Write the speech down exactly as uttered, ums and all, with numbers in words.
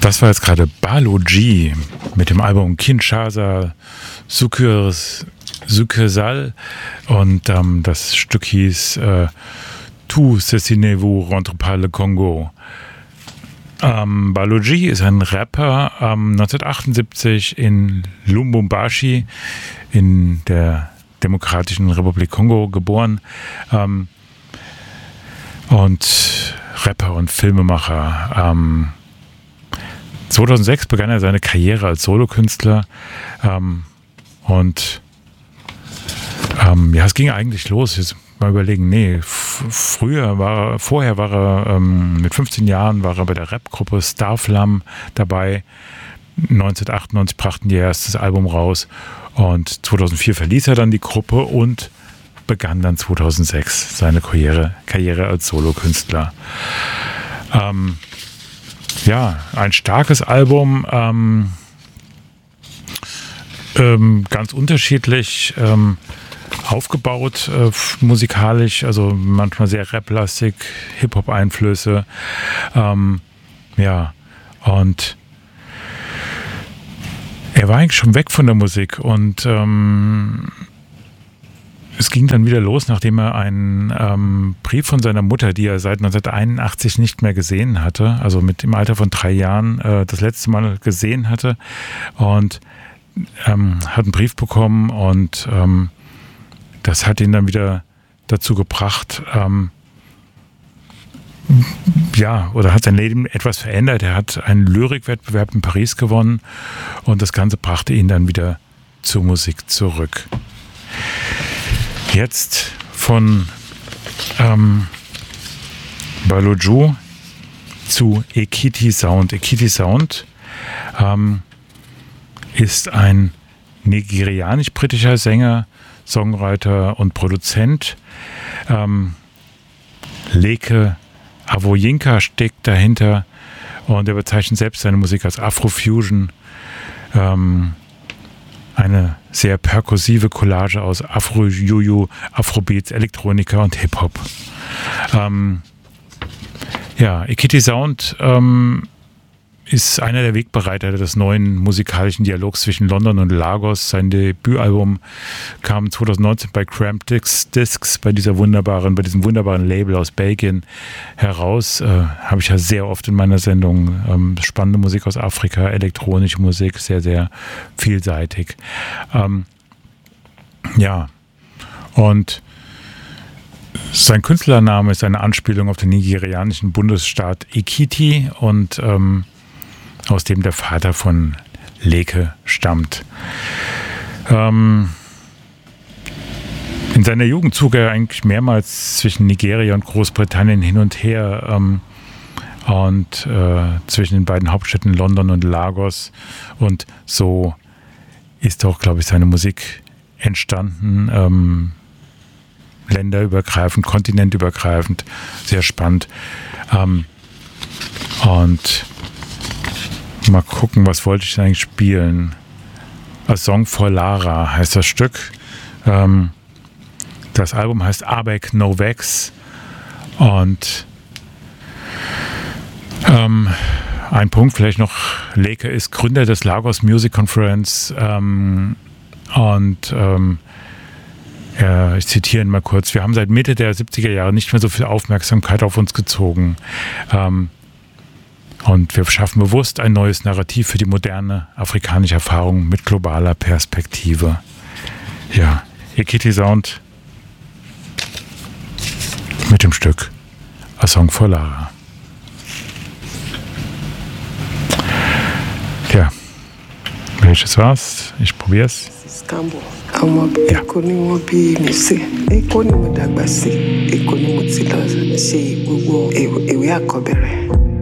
Das war jetzt gerade Baloji mit dem Album Kinshasa Succursal und ähm, das Stück hieß äh, Tout ceci-vous rentre pas le Congo. Ähm, Baloji ist ein Rapper, ähm, neunzehnhundertachtundsiebzig in Lubumbashi in der Demokratischen Republik Kongo geboren ähm, und Rapper und Filmemacher. Ähm, zweitausendsechs begann er seine Karriere als Solokünstler ähm, und ähm, ja, es ging eigentlich los. Jetzt mal überlegen, nee, f- früher war er, vorher war er ähm, mit fünfzehn Jahren war er bei der Rapgruppe Starflam dabei. neunzehnhundertachtundneunzig brachten die ihr erstes Album raus und zweitausendvier verließ er dann die Gruppe und begann dann zweitausendsechs seine Karriere, Karriere als Solokünstler. Ähm, ja, ein starkes Album, ähm, ähm, ganz unterschiedlich ähm, aufgebaut, äh, musikalisch, also manchmal sehr Rap-lastig, Hip-Hop-Einflüsse, ähm, ja, und er war eigentlich schon weg von der Musik und ähm, es ging dann wieder los, nachdem er einen ähm, Brief von seiner Mutter, die er seit neunzehnhunderteinundachtzig nicht mehr gesehen hatte, also mit im Alter von drei Jahren äh, das letzte Mal gesehen hatte und ähm, hat einen Brief bekommen und ähm, das hat ihn dann wieder dazu gebracht, ähm, ja, oder hat sein Leben etwas verändert. Er hat einen Lyrikwettbewerb in Paris gewonnen und das Ganze brachte ihn dann wieder zur Musik zurück. Jetzt von ähm, Baloji zu Ekiti Sound. Ekiti Sound ähm, ist ein nigerianisch-britischer Sänger, Songwriter und Produzent. Ähm, Leke Avoyinka steckt dahinter und er bezeichnet selbst seine Musik als Afrofusion. Ähm, eine sehr perkussive Collage aus Afro-Juju, Afrobeats, Elektronika und Hip-Hop. Ähm, ja, Ekiti Sound ähm, ist einer der Wegbereiter des neuen musikalischen Dialogs zwischen London und Lagos. Sein Debütalbum kam zweitausendneunzehn bei Cramp Discs, bei dieser wunderbaren, bei diesem wunderbaren Label aus Belgien heraus. Äh, habe ich ja sehr oft in meiner Sendung. Ähm, spannende Musik aus Afrika, elektronische Musik, sehr, sehr vielseitig. Ähm, ja, und sein Künstlername ist eine Anspielung auf den nigerianischen Bundesstaat Ekiti und ähm, aus dem der Vater von Leke stammt. Ähm, in seiner Jugend zog er eigentlich mehrmals zwischen Nigeria und Großbritannien hin und her ähm, und äh, zwischen den beiden Hauptstädten London und Lagos und so ist auch, glaube ich, seine Musik entstanden, ähm, länderübergreifend, kontinentübergreifend, sehr spannend. Ähm, und mal gucken, was wollte ich eigentlich spielen? A Song for Lara heißt das Stück. Ähm, das Album heißt Abek No Vex und ähm, ein Punkt vielleicht noch, Leke ist Gründer des Lagos Music Conference ähm, und ähm, ja, ich zitiere ihn mal kurz: Wir haben seit Mitte der siebziger Jahre nicht mehr so viel Aufmerksamkeit auf uns gezogen. Ähm, Und wir schaffen bewusst ein neues Narrativ für die moderne afrikanische Erfahrung mit globaler Perspektive. Ja, Ekiti Sound mit dem Stück A Song for Lara. Tja, welches war's? Ich probier's. Àwọn Èkó ni wọ́n bí mi sí. Èkó ni mo dàgbà sí. Èkó ni mo ti lọ ṣe gbogbo ìwé àkọ́bẹ̀rẹ̀.